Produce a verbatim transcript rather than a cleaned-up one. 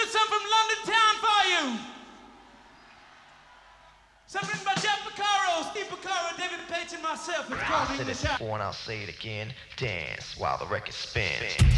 some from London town for you. Something by Jeff Porcaro, Steve Porcaro, David Page, and myself. It's called I said English it Out. before and I'll say it again. Dance while the record spins.